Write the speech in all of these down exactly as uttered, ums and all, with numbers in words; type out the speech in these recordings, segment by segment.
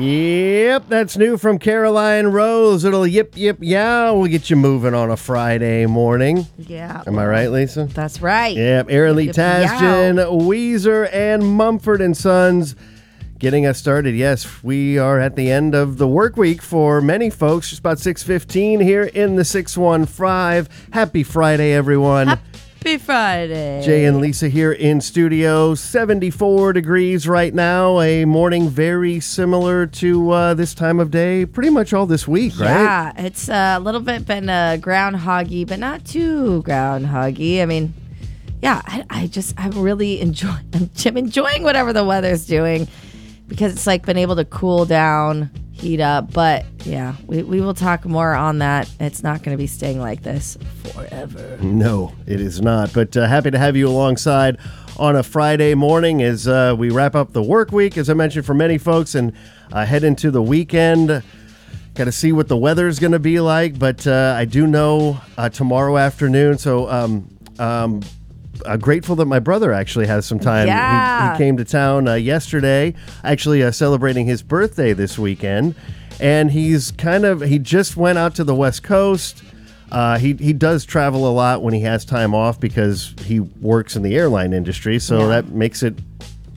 Yep, that's new from Caroline Rose. It'll yip, yip, yeah. We'll get you moving on a Friday morning. Yeah. Am I right, Lisa? That's right. Yep, Aaron Lee Yip, yip, Tasjan, Weezer, and Mumford and Sons getting us started. Yes, we are at the end of the work week for many folks. Just about six fifteen here in the six one five. Happy Friday, everyone. Happy Friday. Jay and Lisa here in studio. seventy-four degrees right now. A morning very similar to uh, this time of day pretty much all this week, right? Yeah, it's a little bit been uh, groundhoggy, but not too groundhoggy. I mean, yeah, I, I just, I'm really enjoying, I'm enjoying whatever the weather's doing because it's like been able to cool down, heat up. But yeah, we, we will talk more on that. It's not going to be staying like this forever. No, it is not. But uh, happy to have you alongside on a Friday morning as uh, we wrap up the work week, as I mentioned, for many folks, and uh, head into the weekend. Got to see what the weather is going to be like. But uh, I do know uh, tomorrow afternoon. So um, um, I'm grateful that my brother actually has some time. Yeah. He, he came to town uh, yesterday, actually uh, celebrating his birthday this weekend. And he's kind of, he just went out to the West Coast. Uh, he, he does travel a lot when he has time off because he works in the airline industry. So Yeah. that makes it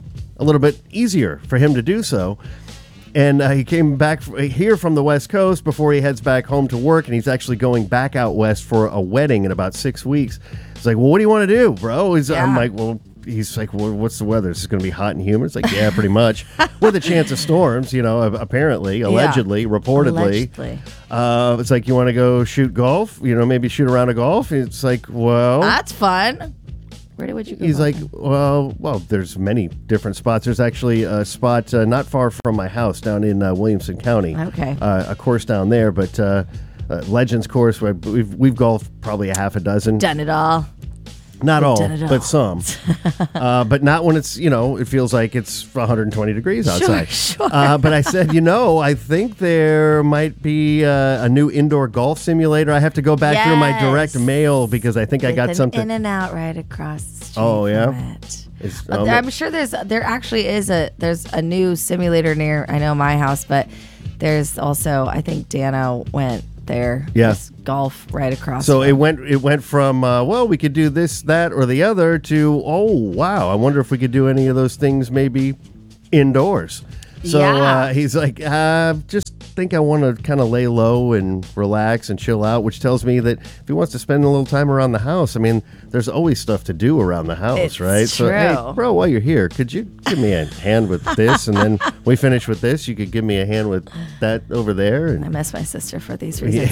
a little bit easier for him to do so. And uh, he came back f- here from the West Coast before he heads back home to work. And he's actually going back out west for a wedding in about six weeks. He's like, well, what do you want to do, bro? He's, I'm Yeah. like, well, he's like, well, what's the weather? Is it going to be hot and humid? It's like, yeah, pretty much. With a chance of storms, you know, apparently, allegedly, reportedly. Allegedly. Uh, it's like, you want to go shoot golf? You know, maybe shoot around a golf? It's like, well. That's fun. Where would you go? He's like, golfing? well, well, there's many different spots. There's actually a spot uh, not far from my house down in uh, Williamson County. Okay. Uh, a course down there, but uh, uh, Legends course, where we've, we've golfed probably a half a dozen. Done it all. Not all, done it all. but some. uh, but not when it's, you know, it feels like it's one hundred twenty degrees outside. Sure, sure. Uh, but I said, you know, I think there might be uh, a new indoor golf simulator. I have to go back through my direct Yes. mail because I think I With got an something. in and out right across the street. Oh, yeah? from it. It's- Uh, um, I'm sure there's there actually is a there's a new simulator near I know my house, but there's also I think Dano went there. Yeah. There's golf right across. So from- it went it went from uh, well, we could do this, that, or the other to oh wow, I wonder if we could do any of those things maybe indoors. So Yeah. uh, he's like, uh, just think I want to kind of lay low and relax and chill out, which tells me that if he wants to spend a little time around the house, I mean, there's always stuff to do around the house, It's right? So hey, true. bro, while you're here, could you give me a hand with this, and then we finish with this? You could give me a hand with that over there, and I miss my sister for these reasons.